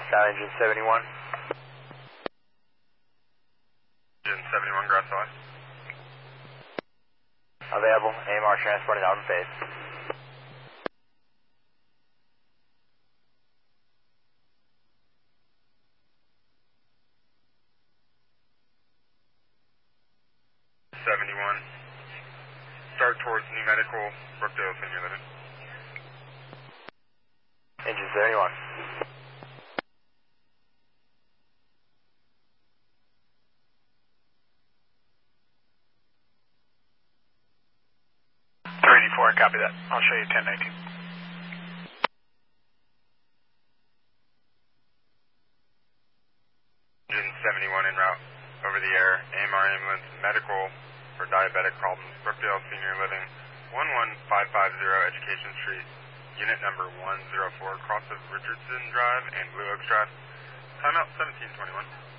Sky Engine 71. Engine 71, Grass Valley. Available, AMR transporting out in phase. Start towards New Medical, Brookdale Senior Living. Engine 71. Copy that. I'll show you 1019. Engine 71 en route over the air. AMR ambulance medical for diabetic problems. Brookdale Senior Living, 11550 Education Street, unit number 104, cross of Richardson Drive and Blue Oaks Drive. Timeout 1721.